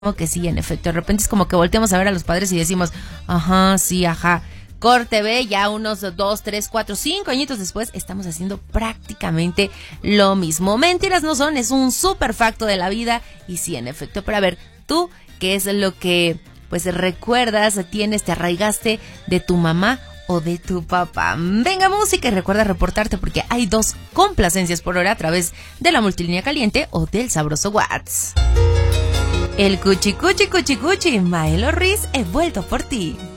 Como que sí, en efecto, de repente es como que volteamos a ver a los padres y decimos, ajá, sí, ajá. Corte B, ya unos 2, 3, 4, 5 añitos después estamos haciendo prácticamente lo mismo. Mentiras no son, es un súper facto de la vida y sí, en efecto. Pero a ver, tú, ¿qué es lo que pues recuerdas, tienes, te arraigaste de tu mamá o de tu papá? Venga, música, y recuerda reportarte porque hay 2 complacencias por hora a través de la multilínea caliente o del sabroso Whats. El cuchi cuchi cuchi cuchi, Maelo Ruiz, he vuelto por ti.